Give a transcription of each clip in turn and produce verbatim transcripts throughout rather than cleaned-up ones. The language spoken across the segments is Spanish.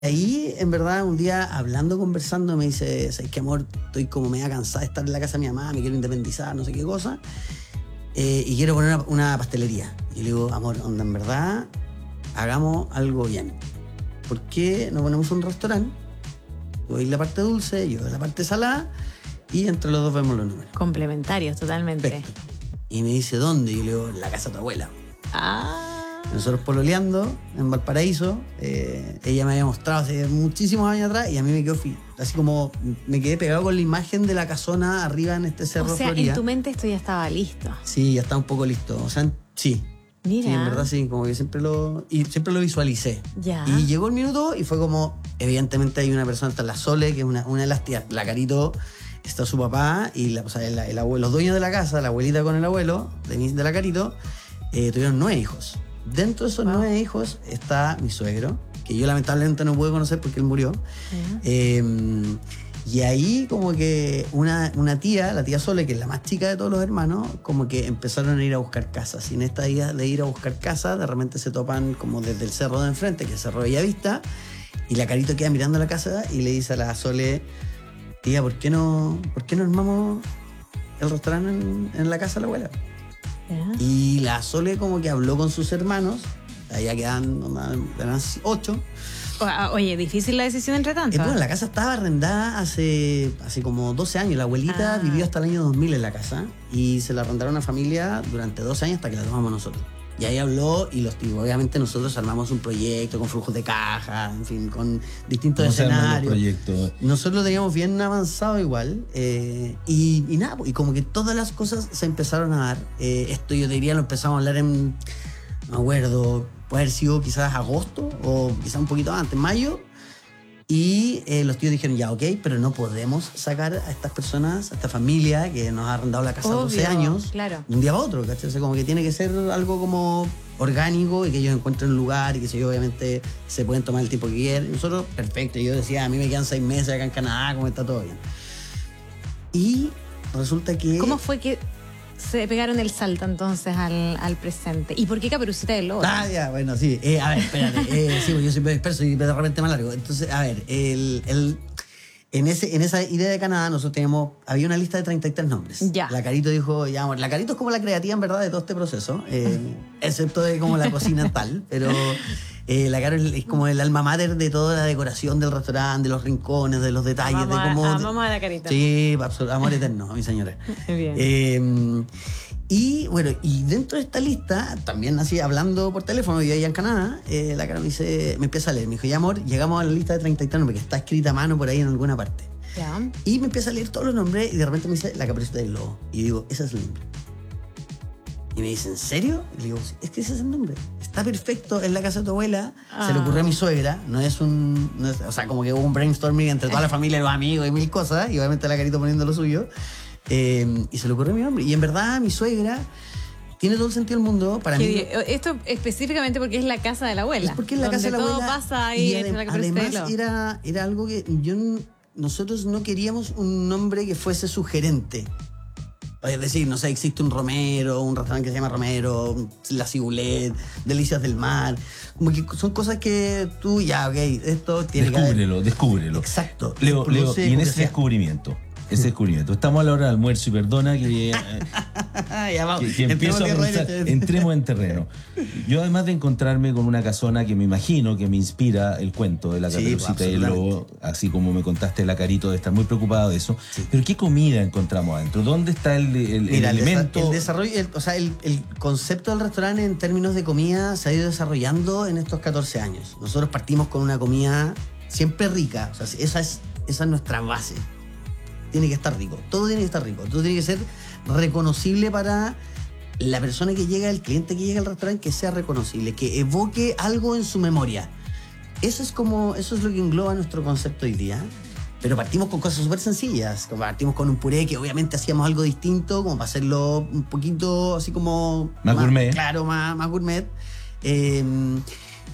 Ahí, en verdad, un día hablando, conversando, me dice, ¿sabes qué, amor? Estoy como media cansada de estar en la casa de mi mamá, me quiero independizar, no sé qué cosa, eh, y quiero poner una, una pastelería. Y yo le digo, amor, onda, en verdad, hagamos algo bien. ¿Por qué no ponemos un restaurante? Yo doy la parte dulce, yo doy la parte salada, y entre los dos vemos los números. Complementarios, totalmente. Perfecto. Y me dice, ¿dónde? Y yo le digo, la casa de tu abuela. Ah... Nosotros pololeando en Valparaíso, eh, ella me había mostrado hace muchísimos años atrás y a mí me quedó así como me quedé pegado con la imagen de la casona arriba en este cerro. O sea, Florida. En tu mente esto ya estaba listo. Sí, ya está un poco listo. O sea, sí. Mira. Sí, en verdad sí, como que siempre lo, y siempre lo visualicé. Ya. Y llegó el minuto y fue como, evidentemente hay una persona, está la Sole, que es una, una de las tías, la Carito, está su papá y la, o sea, el, el abuelo, los dueños de la casa, la abuelita con el abuelo de, de la Carito, eh, tuvieron nueve hijos. Dentro de esos wow. nueve hijos está mi suegro, que yo lamentablemente no pude conocer porque él murió. Uh-huh. Eh, y ahí como que una, una tía, la tía Sole, que es la más chica de todos los hermanos, como que empezaron a ir a buscar casas. Y en esta idea de ir a buscar casas, de repente se topan como desde el cerro de enfrente, que es el Cerro Bellavista, y la Carito queda mirando la casa y le dice a la Sole, tía, ¿por qué no, ¿por qué no armamos el restaurante en, en la casa de la abuela? Yeah. Y la Sole como que habló con sus hermanos, allá quedan unas ocho. Oye, difícil la decisión entre tanto. Eh, bueno, la casa estaba arrendada hace, hace como doce años. La abuelita ah. vivió hasta el año dos mil en la casa y se la arrendaron a una familia durante doce años hasta que la tomamos nosotros. Y ahí habló y los tíos, obviamente nosotros armamos un proyecto con flujos de caja, en fin, con distintos ¿Cómo escenarios. Proyectos? Nosotros lo teníamos bien avanzado igual. Eh, y, y nada, y como que todas las cosas se empezaron a dar. Eh, esto yo diría lo empezamos a hablar en, no me acuerdo, puede haber sido quizás agosto o quizás un poquito antes, mayo. Y eh, los tíos dijeron, ya, ok, pero no podemos sacar a estas personas, a esta familia que nos ha arrendado la casa Obvio, doce años, claro. de un día para otro, ¿cachai? O sea, como que tiene que ser algo como orgánico y que ellos encuentren un lugar y que si obviamente se pueden tomar el tiempo que quieran. Y nosotros, perfecto, yo decía, a mí me quedan seis meses acá en Canadá, como está todo bien. Y resulta que... ¿Cómo fue que se pegaron el salto entonces al, al presente? ¿Y por qué Caperucita del Lobo? Ah, ya, bueno, sí. Eh, a ver, espérate. eh, sí, pues yo soy disperso y de repente más largo. Entonces, a ver, el, el, en, ese, en esa idea de Canadá nosotros teníamos, había una lista de treinta y tres nombres. Ya. La Carito dijo, ya, amor, la Carito es como la creativa en verdad de todo este proceso, eh, excepto de como la cocina tal, pero eh, la Caro es como el alma mater de toda la decoración del restaurante, de los rincones, de los detalles. Amamos, de cómo, amamos a la Carita. Sí, absolutamente, amor eterno, mi señora. Bien. Eh, Y bueno, y dentro de esta lista, también así hablando por teléfono, yo allá en Canadá, eh, la cara me dice, me empieza a leer, me dijo, ya amor, llegamos a la lista de treinta y tres nombres, que está escrita a mano por ahí en alguna parte. Ya. Y me empieza a leer todos los nombres y de repente me dice, la Caperucita del Lobo. Y digo, ese es el nombre. Y me dice, ¿en serio? Y le digo, es que ese es el nombre. Está perfecto, es la casa de tu abuela, ah. se le ocurrió a mi suegra, no es un... No es, o sea, como que hubo un brainstorming entre toda la familia, los amigos y mil cosas, y obviamente la Carito poniendo lo suyo. Eh, y se le ocurrió mi nombre. Y en verdad, mi suegra... Tiene todo el sentido del mundo para mí. Bien. Esto específicamente porque es la casa de la abuela. Es porque es la casa de la abuela. Todo pasa ahí. Y adem la además era, era algo que yo, nosotros no queríamos un nombre que fuese sugerente. Es decir, no sé, existe un Romero, un restaurante que se llama Romero, La Cibulet, Delicias del Mar. Como que son cosas que tú, ya, ok, esto tiene descúbrelo, que haber... Descúbrelo, Exacto. Leo, Leo, y en ese descubrimiento, ese descubrimiento, estamos a la hora del almuerzo y perdona que, ya vamos, que, que empiezo a pensar, entremos en terreno. Yo además de encontrarme con una casona que me imagino que me inspira el cuento de la Caperucita y el Lobo, así como me contaste la Carito de estar muy preocupado de eso, sí. Pero ¿qué comida encontramos adentro? ¿Dónde está el, el, Mira, el elemento? El desarrollo, el, o sea, el, el concepto del restaurante en términos de comida se ha ido desarrollando en estos catorce años. Nosotros partimos con una comida siempre rica, o sea, esa es, esa es nuestra base. Tiene que estar rico, todo tiene que estar rico, todo tiene que ser reconocible para la persona que llega, el cliente que llega al restaurante, que sea reconocible, que evoque algo en su memoria. Eso es como, eso es lo que engloba nuestro concepto hoy día. Pero partimos con cosas súper sencillas, como partimos con un puré que obviamente hacíamos algo distinto, como para hacerlo un poquito así como... Más, más gourmet. Claro, más, más gourmet. Eh,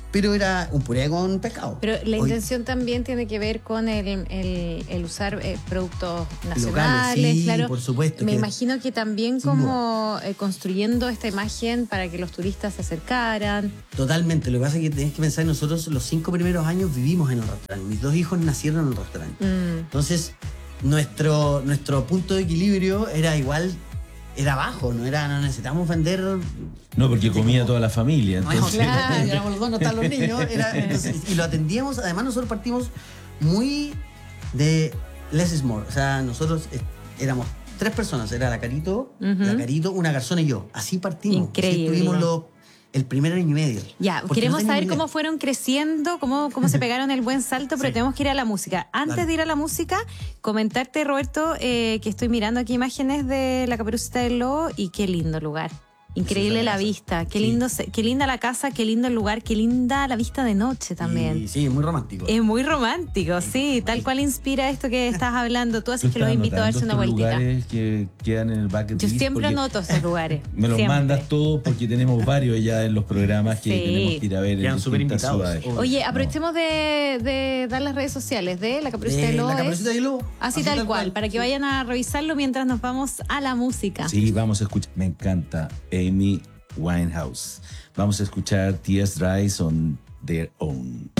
pero era un puré con pescado. Pero la Hoy- intención también tiene que ver con el, el, el usar eh, productos nacionales, Locales, sí, claro. por supuesto, Me que- imagino que también sin como eh, construyendo esta imagen para que los turistas se acercaran. Totalmente. Lo que pasa es que tenés que pensar que nosotros los cinco primeros años vivimos en un restaurante. Mis dos hijos nacieron en un restaurante. Mm. Entonces, nuestro, nuestro punto de equilibrio era igual, era bajo, no era, no necesitamos vender. No, porque comía toda la familia. No, Entonces, Claro. éramos los dos, no están los niños. Era, entonces, y lo atendíamos, además nosotros partimos muy de less is more. O sea, nosotros eh, éramos tres personas, era la Carito, Ujú. la Carito, una garzona y yo. Así partimos. Increíble. Así estuvimos los- el primer año y medio. Ya, Porque queremos no teníamos saber idea. cómo fueron creciendo, cómo, cómo se pegaron el buen salto, pero Sí. tenemos que ir a la música. Antes Dale. de ir a la música, comentarte, Roberto, eh, que estoy mirando aquí imágenes de la Caperucita del Lobo y qué lindo lugar. Increíble Sí, la la casa. vista, qué Sí. lindo, se- qué linda la casa, qué lindo el lugar, qué linda la vista de noche también. Y, sí, muy romántico. Es muy romántico, sí, tal cual inspira esto que estás hablando. Tú Tú haces que los estás invito a darse una anotando estos vueltita. lugares que quedan en el bucket Yo list siempre porque anoto esos lugares. Me los siempre. mandas todos porque tenemos varios ya en los programas que Sí. tenemos que ir a ver en Quedan súper distintas invitados. ciudades. Oye, aprovechemos de, de dar las redes sociales de La Caperucita Eh, del Lobo. la es- Caperucita del Lobo. Así, tal, cual, para que Sí. vayan a revisarlo mientras nos vamos a la música. Sí, vamos a escuchar. Me encanta Amy Winehouse. Vamos a escuchar Tears Dry on Their Own.